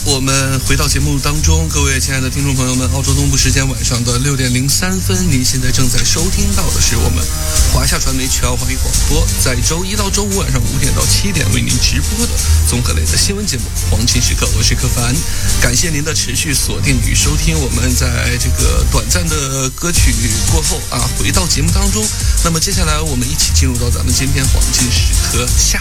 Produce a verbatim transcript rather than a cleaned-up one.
我们回到节目当中，各位亲爱的听众朋友们，澳洲东部时间晚上的六点零三分，您现在正在收听到的是我们华夏传媒全澳华语广播，在周一到周五晚上五点到七点为您直播的综合类的新闻节目《黄金时刻》，我是柯凡，感谢您的持续锁定与收听。我们在这个短暂的歌曲过后啊，回到节目当中，那么接下来我们一起进入到咱们今天黄金时刻下。